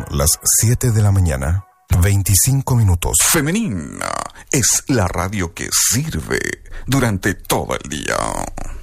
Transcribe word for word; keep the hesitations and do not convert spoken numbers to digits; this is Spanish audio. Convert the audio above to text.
las siete de la mañana, veinticinco minutos. Femenina es la radio que sirve durante todo el día.